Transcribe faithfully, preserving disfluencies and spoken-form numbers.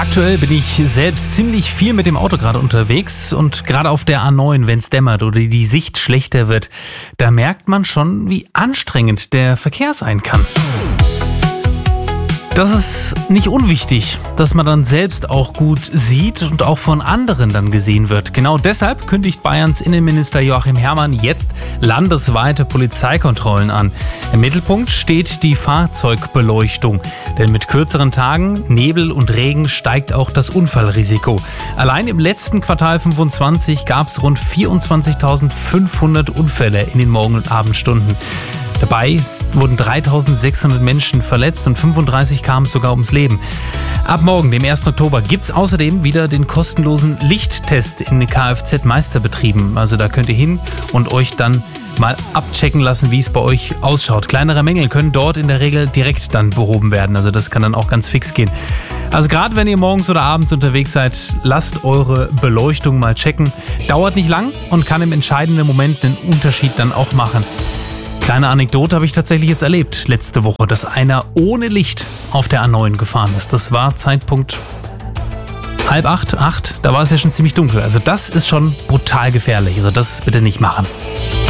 Aktuell bin ich selbst ziemlich viel mit dem Auto gerade unterwegs und gerade auf der A neun, wenn es dämmert oder die Sicht schlechter wird, da merkt man schon, wie anstrengend der Verkehr sein kann. Das ist nicht unwichtig, dass man dann selbst auch gut sieht und auch von anderen dann gesehen wird. Genau deshalb kündigt Bayerns Innenminister Joachim Herrmann jetzt landesweite Polizeikontrollen an. Im Mittelpunkt steht die Fahrzeugbeleuchtung. Denn mit kürzeren Tagen, Nebel und Regen steigt auch das Unfallrisiko. Allein im letzten Quartal fünfundzwanzig gab es rund vierundzwanzigtausendfünfhundert Unfälle in den Morgen- und Abendstunden. Dabei wurden dreitausendsechshundert Menschen verletzt und fünfunddreißig kamen sogar ums Leben. Ab morgen, dem ersten Oktober, gibt es außerdem wieder den kostenlosen Lichttest in den Kfz-Meisterbetrieben. Also da könnt ihr hin und euch dann mal abchecken lassen, wie es bei euch ausschaut. Kleinere Mängel können dort in der Regel direkt dann behoben werden. Also das kann dann auch ganz fix gehen. Also gerade wenn ihr morgens oder abends unterwegs seid, lasst eure Beleuchtung mal checken. Dauert nicht lang und kann im entscheidenden Moment einen Unterschied dann auch machen. Kleine Anekdote habe ich tatsächlich jetzt erlebt letzte Woche, dass einer ohne Licht auf der A neun gefahren ist. Das war Zeitpunkt halb acht, acht, da war es ja schon ziemlich dunkel. Also das ist schon brutal gefährlich, also das bitte nicht machen.